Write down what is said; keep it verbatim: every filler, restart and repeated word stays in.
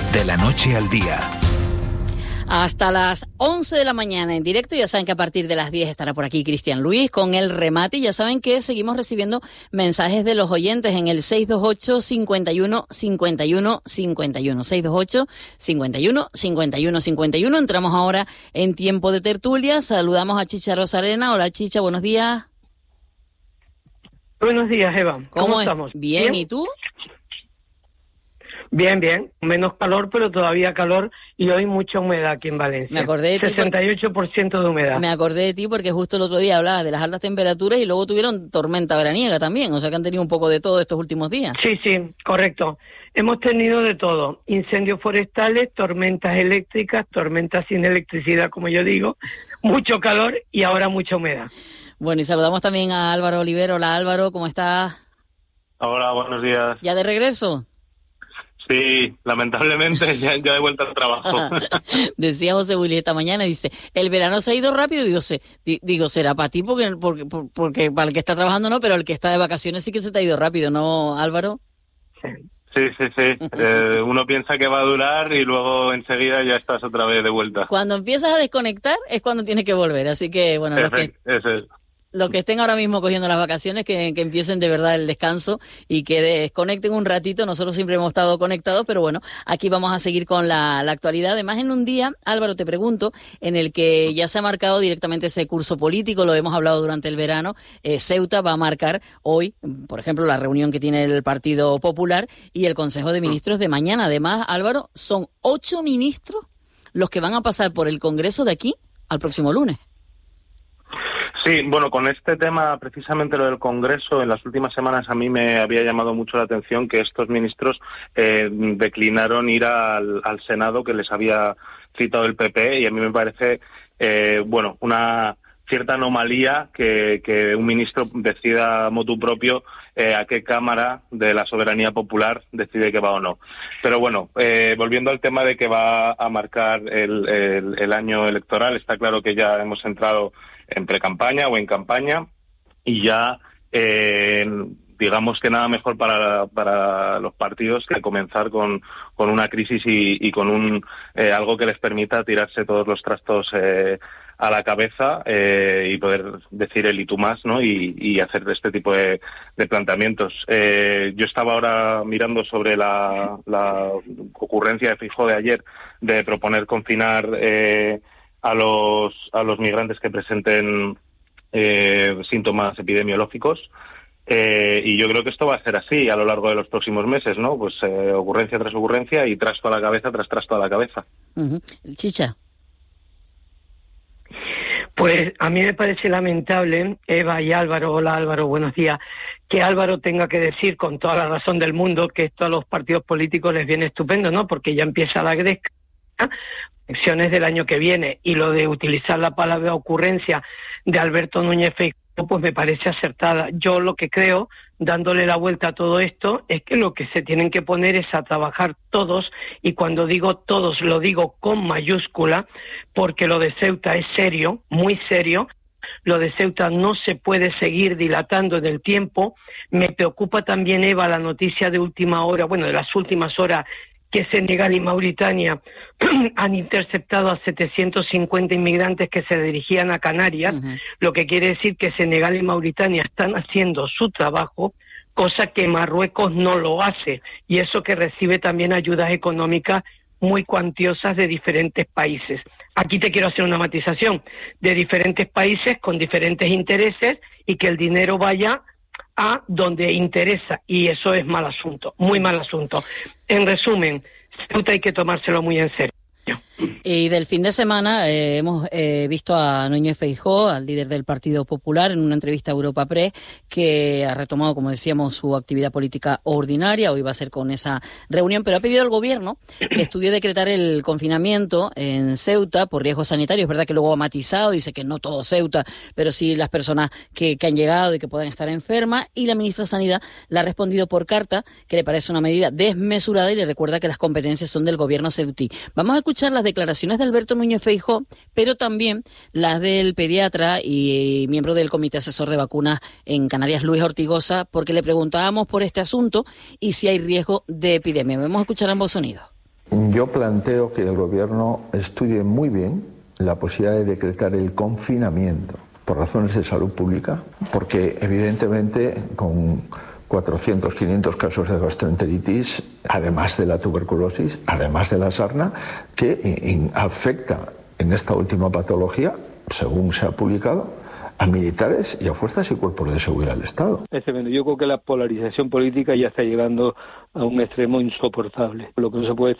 de la noche al día. Hasta las once de la mañana en directo. Ya saben que a partir de las diez estará por aquí Cristian Luis con el remate. Y ya saben que seguimos recibiendo mensajes de los oyentes en el seis dos ocho, cincuenta y uno, cincuenta y uno, cincuenta y uno. seis dos ocho, cincuenta y uno, cincuenta y uno, cincuenta y uno. Entramos ahora en tiempo de tertulia. Saludamos a Chicha Rosarena. Hola, Chicha, buenos días. Buenos días, Eva. ¿Cómo, ¿Cómo estamos? Bien, ¿Bien? ¿Y tú? Bien, bien. Menos calor, pero todavía calor y hoy mucha humedad aquí en Valencia. Me acordé de ti. sesenta y ocho por ciento de humedad. Me acordé de ti porque justo el otro día hablabas de las altas temperaturas y luego tuvieron tormenta veraniega también. O sea que han tenido un poco de todo estos últimos días. Sí, sí, correcto. Hemos tenido de todo. Incendios forestales, tormentas eléctricas, tormentas sin electricidad, como yo digo, mucho calor y ahora mucha humedad. Bueno, y saludamos también a Álvaro Olivero. Hola, Álvaro, ¿cómo estás? Hola, buenos días. ¿Ya de regreso? Sí, lamentablemente ya, ya he vuelto al trabajo. Decía José Willy esta mañana, dice, el verano se ha ido rápido. Digo, se, digo será para ti porque, porque, porque para el que está trabajando no, pero el que está de vacaciones sí que se te ha ido rápido, ¿no, Álvaro? Sí, sí, sí. Eh, uno piensa que va a durar y luego enseguida ya estás otra vez de vuelta. Cuando empiezas a desconectar es cuando tienes que volver, así que bueno, los que... Eso es. Los que estén ahora mismo cogiendo las vacaciones, que, que empiecen de verdad el descanso y que desconecten un ratito. Nosotros siempre hemos estado conectados, pero bueno, aquí vamos a seguir con la, la actualidad. Además, en un día, Álvaro, te pregunto, en el que ya se ha marcado directamente ese curso político, lo hemos hablado durante el verano, eh, Ceuta va a marcar hoy, por ejemplo, la reunión que tiene el Partido Popular y el Consejo de Ministros de mañana. Además, Álvaro, son ocho ministros los que van a pasar por el Congreso de aquí al próximo lunes. Sí, bueno, con este tema, precisamente lo del Congreso, en las últimas semanas a mí me había llamado mucho la atención que estos ministros eh, declinaron ir al, al Senado que les había citado el P P, y a mí me parece, eh, bueno, una cierta anomalía que, que un ministro decida motu propio eh, a qué Cámara de la Soberanía Popular decide que va o no. Pero bueno, eh, volviendo al tema de que va a marcar el, el, el año electoral, está claro que ya hemos entrado en precampaña o en campaña y ya eh, digamos que nada mejor para, para los partidos que comenzar con, con una crisis y, y con un eh, algo que les permita tirarse todos los trastos eh, a la cabeza eh, y poder decir el y tú más, ¿no? Y, y hacer este tipo de, de planteamientos. Eh, yo estaba ahora mirando sobre la, la ocurrencia de Feijóo de ayer de proponer confinar eh, a los a los migrantes que presenten eh, síntomas epidemiológicos eh, y yo creo que esto va a ser así a lo largo de los próximos meses, ¿no? Pues eh, ocurrencia tras ocurrencia y trasto a la cabeza tras trasto a la cabeza. Uh-huh. Chicha. Pues a mí me parece lamentable, Eva y Álvaro, hola Álvaro, buenos días, que Álvaro tenga que decir con toda la razón del mundo que esto a los partidos políticos les viene estupendo, ¿no? Porque ya empieza la gresca, elecciones del año que viene, y lo de utilizar la palabra ocurrencia de Alberto Núñez Feijóo pues me parece acertada. Yo lo que creo, dándole la vuelta a todo esto, es que lo que se tienen que poner es a trabajar todos, y cuando digo todos lo digo con mayúscula, porque lo de Ceuta es serio, muy serio. Lo de Ceuta no se puede seguir dilatando en el tiempo. Me preocupa también, Eva, la noticia de última hora, bueno, de las últimas horas, que Senegal y Mauritania han interceptado a setecientos cincuenta inmigrantes que se dirigían a Canarias, uh-huh. Lo que quiere decir que Senegal y Mauritania están haciendo su trabajo, cosa que Marruecos no lo hace, y eso que recibe también ayudas económicas muy cuantiosas de diferentes países. Aquí te quiero hacer una matización, de diferentes países con diferentes intereses, y que el dinero vaya a donde interesa, y eso es mal asunto, muy mal asunto. En resumen, Ceuta hay que tomárselo muy en serio. Y del fin de semana eh, hemos eh, visto a Núñez Feijóo, al líder del Partido Popular, en una entrevista a Europa Press, que ha retomado, como decíamos, su actividad política ordinaria. Hoy va a ser con esa reunión, pero ha pedido al gobierno que estudie decretar el confinamiento en Ceuta por riesgos sanitarios. Es verdad que luego ha matizado, dice que no todo Ceuta, pero sí las personas que, que han llegado y que puedan estar enfermas. Y la ministra de Sanidad le ha respondido por carta que le parece una medida desmesurada y le recuerda que las competencias son del gobierno ceutí. Vamos a escuchar las declaraciones de Alberto Núñez Feijóo, pero también las del pediatra y miembro del Comité Asesor de Vacunas en Canarias, Luis Ortigosa, porque le preguntábamos por este asunto y si hay riesgo de epidemia. Vamos a escuchar ambos sonidos. Yo planteo que el Gobierno estudie muy bien la posibilidad de decretar el confinamiento por razones de salud pública, porque evidentemente con cuatrocientos, quinientos casos de gastroenteritis, además de la tuberculosis, además de la sarna, que afecta en esta última patología, según se ha publicado, a militares y a fuerzas y cuerpos de seguridad del Estado. Es tremendo. Yo creo que la polarización política ya está llegando a un extremo insoportable. Lo que no se puede